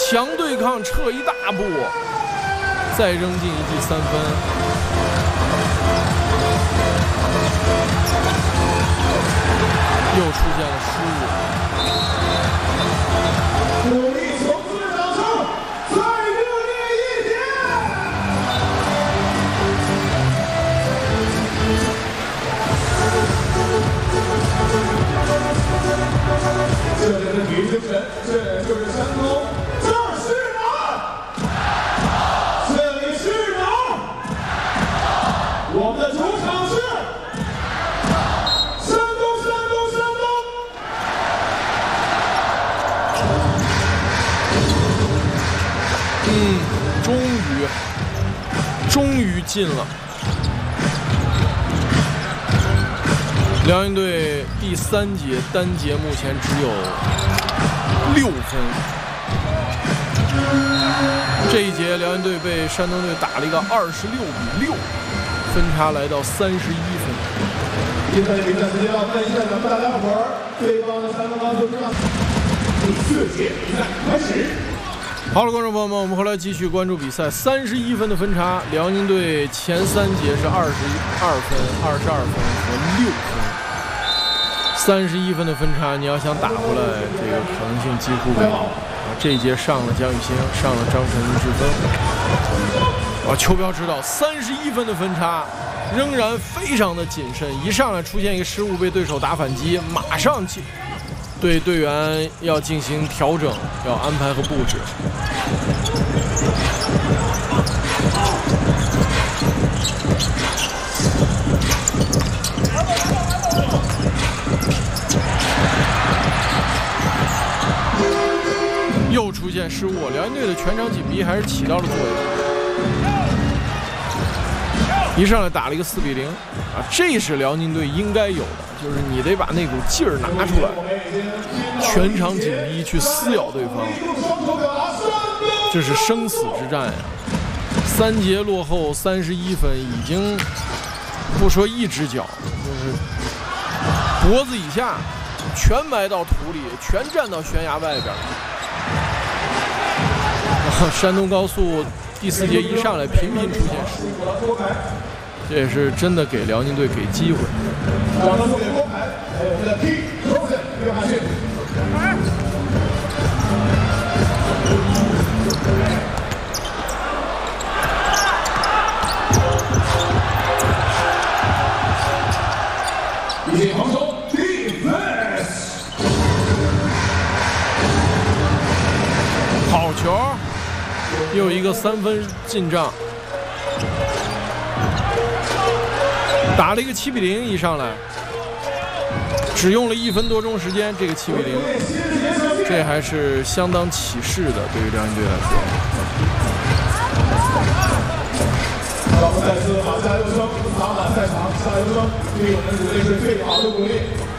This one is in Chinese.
强对抗撤一大步，再扔进一记3分。又出现了失误。 鼓励球队的掌声，再热烈一点！这里的体育精神，这就是山东，这是哪？这里是哪？我们的主场是。终于进了。辽宁队第3节单节目前只有6分。这一节辽宁队被山东队打了一个26-6，分差来到31分。 现在比赛时间要问一下咱们大家伙儿，对方的山东高就知道。第4节比赛开始。 好了，观众朋友们，我们回来继续关注比赛。31分的分差，辽宁队前3节是22分、22分和6分。31分的分差，你要想打回来，这个可能性几乎没有。这一节上了姜宇星，上了张晨志芬。邱彪知道31分的分差仍然非常的谨慎，一上来出现一个失误被对手打反击，马上对队员要进行调整，要安排和布置。又出现失误，辽宁队的全场紧逼还是起到了作用。一上来打了一个4-0啊，这是辽宁队应该有的，就是你得把那股劲儿拿出来，全场紧逼去撕咬对方，这是生死之战呀！3节落后31分，已经不说一只脚，就是脖子以下全埋到土里，全站到悬崖外边。山东高速第4节一上来频频出现失误，这也是真的给辽宁队给机会。 防守 defense， 好球，又一个3分进账，打了一个7-0，一上来只用了1分多钟时间，这个7-0，这还是相当起势的，对于辽宁队来说。 再次把加油声打满赛场，加油声对我们鼓励是最好的鼓励。